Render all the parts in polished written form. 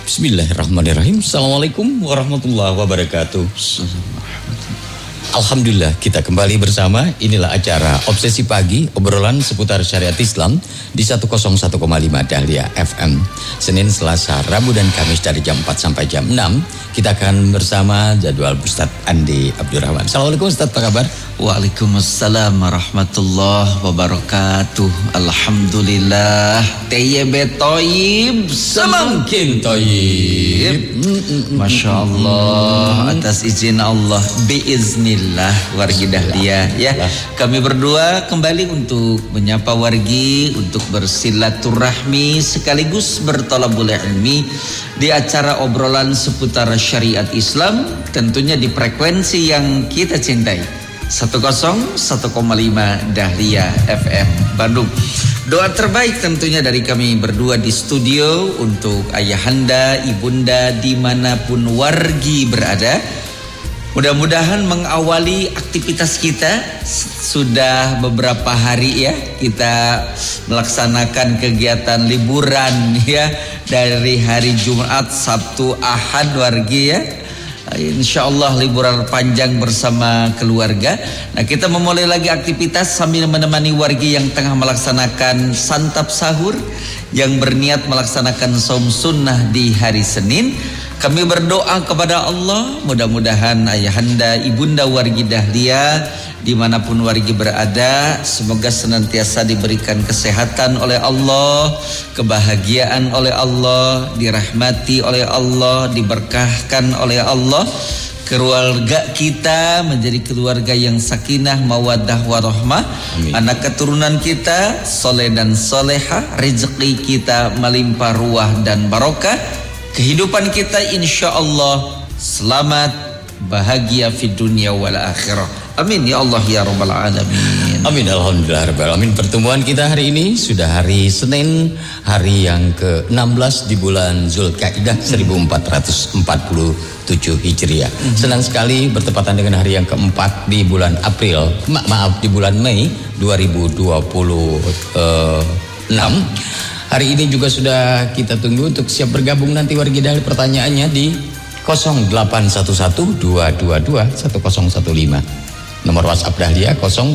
Bismillahirrahmanirrahim. Assalamualaikum warahmatullahi wabarakatuh. Alhamdulillah kita kembali bersama. Inilah acara Obsesi Pagi, obrolan seputar syariat Islam di 101,5 Dahlia FM. Senin, Selasa, Rabu dan Kamis dari jam 4 sampai jam 6. Kita akan bersama jadwal Ustaz Andi Abdurrahman. Assalamualaikum Ustaz, apa kabar? Waalaikumsalam warahmatullahi wabarakatuh. Alhamdulillah. Tayyib toyib, semakin toyib. Masya Allah, atas izin Allah, biiznillah wargi Dahlia ya. Kami berdua kembali untuk menyapa wargi, untuk bersilaturahmi sekaligus bertolabul ilmi di acara obrolan seputar syariat Islam, tentunya di frekuensi yang kita cintai. 101,5 Dahlia FM Bandung. Doa terbaik tentunya dari kami berdua di studio untuk ayahanda, ibunda dimanapun wargi berada. Mudah-mudahan mengawali aktivitas kita. Sudah beberapa hari ya kita melaksanakan kegiatan liburan ya, dari hari Jumat, Sabtu, Ahad wargi ya. InsyaAllah liburan panjang bersama keluarga. Nah, kita memulai lagi aktivitas sambil menemani wargi yang tengah melaksanakan santap sahur, yang berniat melaksanakan saum sunnah di hari Senin. Kami berdoa kepada Allah, mudah-mudahan ayahanda, ibunda wargi Dahlia dimanapun wargi berada, semoga senantiasa diberikan kesehatan oleh Allah, kebahagiaan oleh Allah, dirahmati oleh Allah, diberkahkan oleh Allah. Keluarga kita menjadi keluarga yang sakinah, mawaddah, warahmah. Anak keturunan kita soleh dan solehah, rezeki kita melimpah ruah dan barokah. Kehidupan kita insya Allah selamat, bahagia fid dunia wal akhirah. Amin ya Allah ya rabbal alamin. Amin, alhamdulillah rabbil alamin. Pertemuan kita hari ini sudah hari Senin, hari yang ke-16 di bulan Zulkaidah 1447 Hijriah. Senang sekali bertepatan dengan hari yang keempat di bulan April, di bulan Mei 2026. Hari ini juga sudah kita tunggu untuk siap bergabung nanti wargi Dahlia. Pertanyaannya di 0811-222-1015. Nomor WhatsApp Dahlia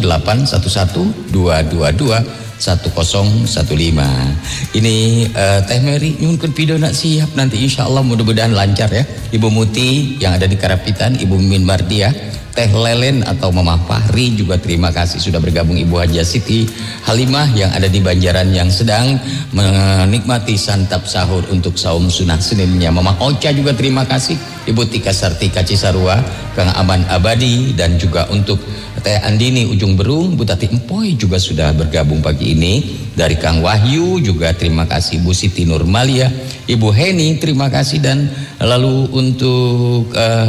0811-222-1015. Ini Teh Mary nyunkeun pidona siap nanti insyaallah, mudah-mudahan lancar ya. Ibu Muti yang ada di Karapitan, Ibu Mimin Mardiah, Teh Lelen atau Mama Fahri juga terima kasih sudah bergabung. Ibu Haja Siti Halimah yang ada di Banjaran yang sedang menikmati santap sahur untuk saum sunnah Seninnya. Mama Ocha juga terima kasih. Ibu Tika Sartika Cisarua, Kang Aman Abadi, dan juga untuk Teh Andini Ujung Berung, Bu Tati Empoy juga sudah bergabung pagi ini. Dari Kang Wahyu juga terima kasih. Bu Siti Nurmalia, Ibu Heni terima kasih. Dan lalu untuk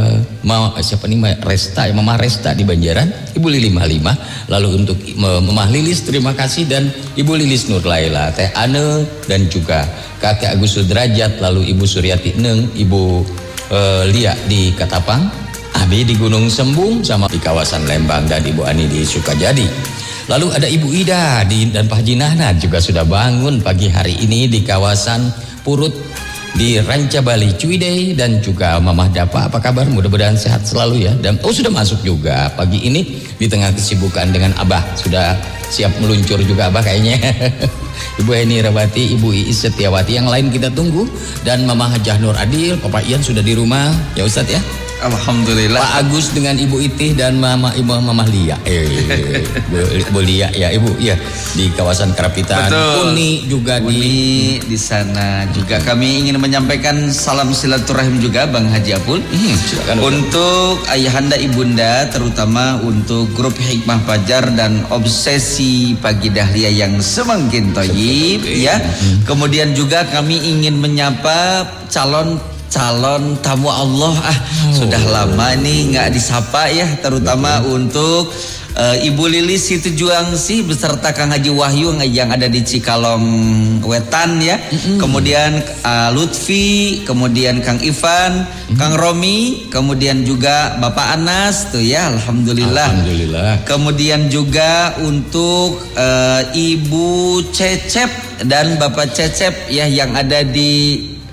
Resta, Mama Resta di Banjaran, Ibu Lili Malimah. Lalu untuk Mamah Lilis terima kasih, dan Ibu Lilis Nur Laila, Teh Ane, dan juga Kakek Agus Sudrajat. Lalu Ibu Suryati Neng, Ibu Lia di Katapang, Abi di Gunung Sembung, sama di kawasan Lembang, dan Ibu Ani di Sukajadi. Lalu ada Ibu Ida dan Pak Haji Nahna juga sudah bangun pagi hari ini di kawasan Purut di Ranca Bali Cuidei, dan juga Mamah Dapa. Apa kabar? Mudah-mudahan sehat selalu ya. Dan sudah masuk juga pagi ini di tengah kesibukan dengan Abah. Sudah siap meluncur juga Abah kayaknya. Ibu Heni Rawati, Ibu Iis Setiawati, yang lain kita tunggu. Dan Mama Hajah Nur Adil, Papa Ian sudah di rumah ya Ustadz ya. Alhamdulillah. Pak Agus dengan Ibu Itih dan Mama Lia. Bu Lia ya Ibu ya, di kawasan Karapitan. Betul. Uni juga di sana juga. Kami ingin menyampaikan salam silaturahim juga Bang Haji Apul. Silakan. Untuk ayahanda ibunda, terutama untuk grup Hikmah Fajar dan Obsesi Pagi Dahlia yang semakin toyib ya. Kemudian juga kami ingin menyapa calon tamu Allah. Sudah lama nih nggak disapa ya, terutama untuk Ibu Lilis Situjuangsi beserta Kang Haji Wahyu yang ada di Cikalong Wetan ya. Kemudian Lutfi, kemudian Kang Ivan, Kang Romi, kemudian juga Bapak Anas tuh ya, alhamdulillah. Kemudian juga untuk Ibu Cecep dan Bapak Cecep ya yang ada di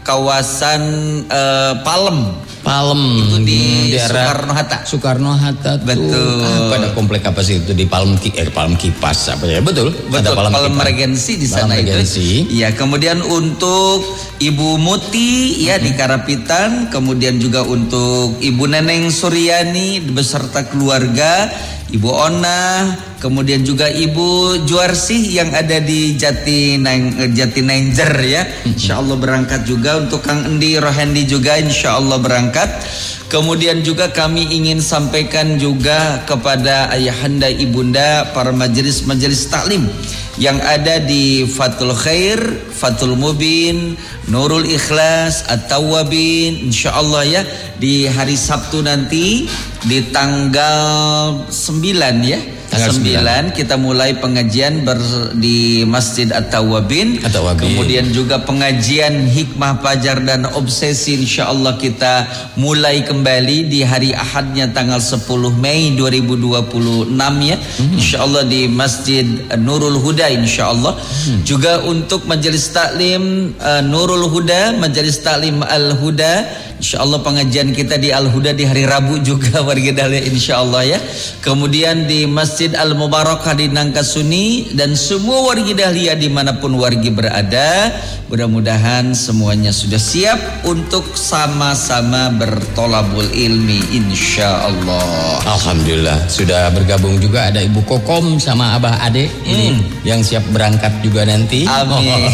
kawasan Palem. Palem Itu di daerah Soekarno-Hatta. Soekarno-Hatta tuh. Betul. Pada komplek apa sih itu di Palem Palem Kipas apa ya? Betul. Ada Palem Kipas. Regensi di sana Palem itu. Regensi. Iya, kemudian untuk Ibu Muti ya di Karapitan, kemudian juga untuk Ibu Neneng Suryani beserta keluarga, Ibu Ona, kemudian juga Ibu Juarsih yang ada di Jatinangor ya. Insyaallah berangkat juga untuk Kang Endi Rohandi juga insyaallah berangkat. Kemudian juga kami ingin sampaikan juga kepada ayahanda ibunda para majelis taklim yang ada di Fathul Khair, Fathul Mubin, Nurul Ikhlas, At-Tawwabin, insyaallah ya di hari Sabtu nanti di tanggal 9 ya. Tanggal 9 kita mulai pengajian di Masjid At-Tawwabin. Kemudian juga pengajian hikmah pajar dan obsesi insyaallah kita mulai kembali di hari Ahadnya tanggal 10 Mei 2026 ya. Insyaallah di Masjid Nurul Huda insyaallah. Juga untuk majelis taklim Nurul Huda, majelis taklim Al Huda, insyaallah pengajian kita di Al Huda di hari Rabu juga warga Dahlia insyaallah ya. Kemudian di Masjid Al Mubarakah di Nangkasuni dan semua warga Dahlia dimanapun warga berada, mudah-mudahan semuanya sudah siap untuk sama-sama bertolabul ilmi insyaallah. Alhamdulillah sudah bergabung juga ada Ibu Kokom sama Abah Ade ini yang siap berangkat juga nanti. Amin.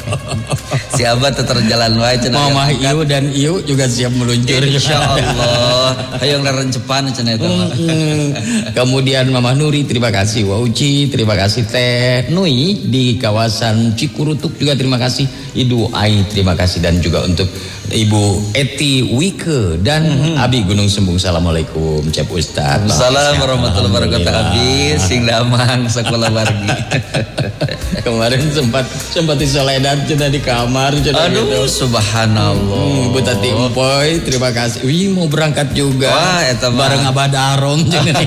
Si Abah tetap jalan wae cenah. Mama Iu dan Iu juga siap meluncur insyaallah. Hayang lerencepan cenah eta. Kemudian Mama Nuri terima kasih, Wauci terima kasih, Teh Nui di kawasan Cikurutuk juga terima kasih, Ibu Ai terima kasih, dan juga untuk Ibu Eti Wike dan Abi Gunung Sembung. Assalamualaikum Cep Ustaz. Assalamualaikum warahmatullahi wabarakatuh. Abi sing damang sekolah wargi. Kemarin sempat disoledan cenah di kamar cenah. Aduh gitu. Subhanallah. Bu Tati Empoy terima kasih. Wih mau berangkat juga. Wah eta bareng Abah Darong cenah.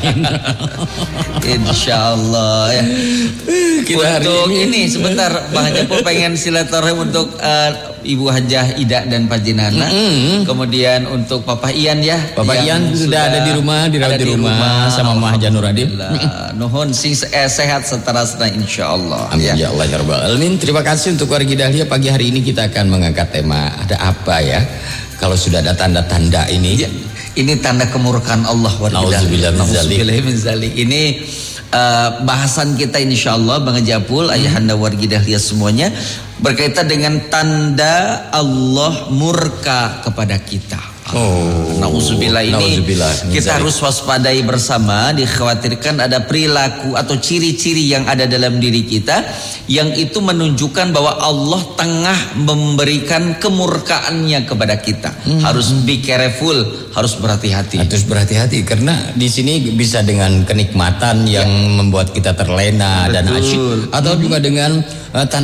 Insyaallah ya. Kita untuk ini sebentar Bang Japul pengen silaturahim untuk Ibu Hajah Ida dan Pak Jinana. Kemudian untuk Papa Ian ya. Papa Ian sudah ada di rumah, dirawat di rumah sama Mah Janur Adib. Nuhun sing sehat seterusnya insyaallah. Amin ya Allah ya rabbal alamin. Terima kasih untuk warga Dahlia. Pagi hari ini kita akan mengangkat tema ada apa ya? Kalau sudah ada tanda-tanda ini. Ya, ini tanda kemurkaan Allah warga Dahlia. Nauzubillah min zalik. Ini bahasan kita insyaallah Bang Japul, ayahanda wargi Dahlia semuanya berkaitan dengan tanda Allah murka kepada kita. Nauzubillah ini kita harus waspadai bersama. Dikhawatirkan ada perilaku atau ciri-ciri yang ada dalam diri kita yang itu menunjukkan bahwa Allah tengah memberikan kemurkaannya kepada kita. Harus be careful, harus berhati-hati. Harus berhati-hati karena di sini bisa dengan kenikmatan yang membuat kita terlena dan asyik, atau juga dengan tanda